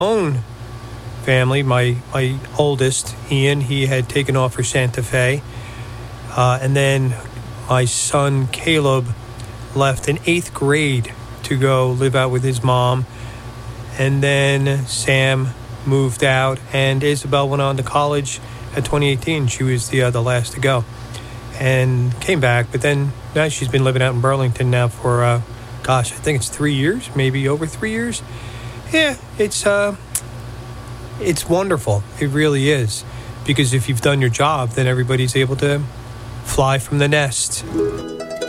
own family. My oldest, Ian, he had taken off for Santa Fe. And then my son, Caleb, left in 8th grade to go live out with his mom. And then Sam moved out, and Isabel went on to college at 2018. She was the last to go and came back. But then now she's been living out in Burlington now for, I think it's 3 years, maybe over 3 years. Yeah, it's wonderful. It really is. Because if you've done your job, then everybody's able to fly from the nest.